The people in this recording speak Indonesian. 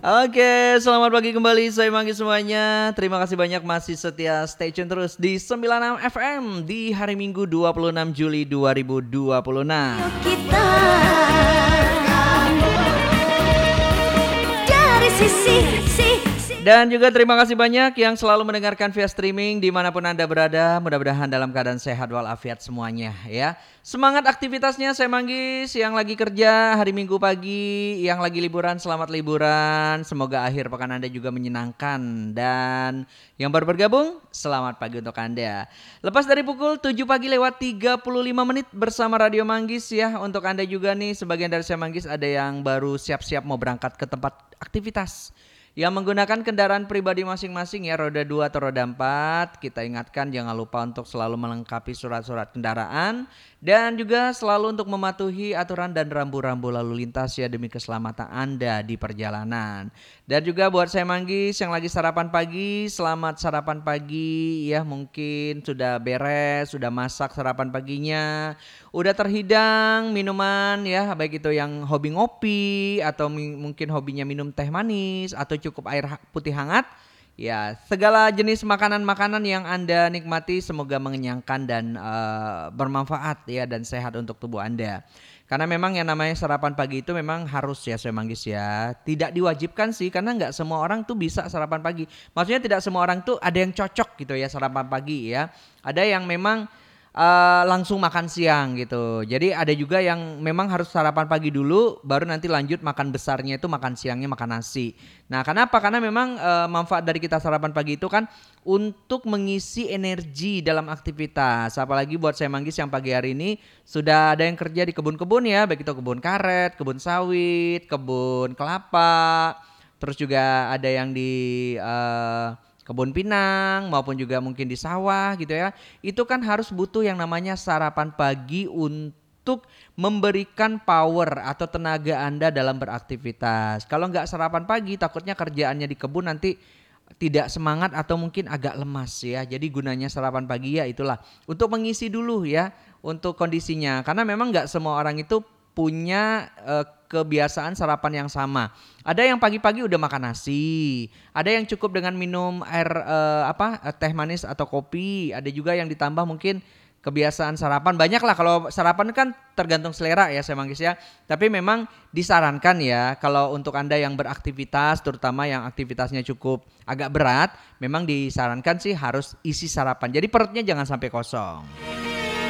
Oke, selamat pagi kembali saya Manggi semuanya. Terima kasih banyak masih setia stay tune terus di 96 FM di hari Minggu 26 Juli 2026. Yuk kita dari sisi. Dan juga terima kasih banyak yang selalu mendengarkan via streaming dimanapun Anda berada. Mudah-mudahan dalam keadaan sehat walafiat semuanya ya. Semangat aktivitasnya saya Manggis, yang lagi kerja hari Minggu pagi, yang lagi liburan selamat liburan. Semoga akhir pekan Anda juga menyenangkan. Dan yang baru bergabung, selamat pagi untuk Anda. Lepas dari pukul 7 pagi lewat 35 menit bersama Radio Manggis ya. Untuk Anda juga nih, sebagian dari saya Manggis ada yang baru siap-siap mau berangkat ke tempat aktivitas yang menggunakan kendaraan pribadi masing-masing ya, roda 2 atau roda 4. Kita ingatkan jangan lupa untuk selalu melengkapi surat-surat kendaraan dan juga selalu untuk mematuhi aturan dan rambu-rambu lalu lintas ya, demi keselamatan Anda di perjalanan. Dan juga buat saya Manggis yang lagi sarapan pagi, selamat sarapan pagi ya. Mungkin sudah beres, sudah masak sarapan paginya, udah terhidang minuman ya, baik itu yang hobi ngopi atau mungkin hobinya minum teh manis atau cukup air putih hangat. Ya, segala jenis makanan-makanan yang Anda nikmati semoga mengenyangkan dan bermanfaat ya, dan sehat untuk tubuh Anda. Karena memang yang namanya sarapan pagi itu memang harus ya saya Manggis ya. Tidak diwajibkan sih, karena nggak semua orang tuh bisa sarapan pagi. Maksudnya tidak semua orang tuh ada yang cocok gitu ya sarapan pagi ya. Ada yang memang langsung makan siang gitu. Jadi ada juga yang memang harus sarapan pagi dulu, baru nanti lanjut makan besarnya itu makan siangnya makan nasi. Nah, kenapa? Karena memang manfaat dari kita sarapan pagi itu kan untuk mengisi energi dalam aktivitas. Apalagi buat saya Manggis yang pagi hari ini sudah ada yang kerja di kebun-kebun ya, baik itu kebun karet, kebun sawit, kebun kelapa, terus juga ada yang di kebun pinang maupun juga mungkin di sawah gitu ya. Itu kan harus butuh yang namanya sarapan pagi untuk memberikan power atau tenaga Anda dalam beraktivitas. Kalau nggak sarapan pagi takutnya kerjaannya di kebun nanti tidak semangat atau mungkin agak lemas ya. Jadi gunanya sarapan pagi ya itulah untuk mengisi dulu ya untuk kondisinya. Karena memang nggak semua orang itu punya kebiasaan sarapan yang sama. Ada yang pagi-pagi udah makan nasi, ada yang cukup dengan minum air teh manis atau kopi, ada juga yang ditambah mungkin kebiasaan sarapan. Banyak lah, kalau sarapan kan tergantung selera ya saya Manggis ya. Tapi memang disarankan ya kalau untuk Anda yang beraktivitas, terutama yang aktivitasnya cukup agak berat, memang disarankan sih harus isi sarapan. Jadi perutnya jangan sampai kosong.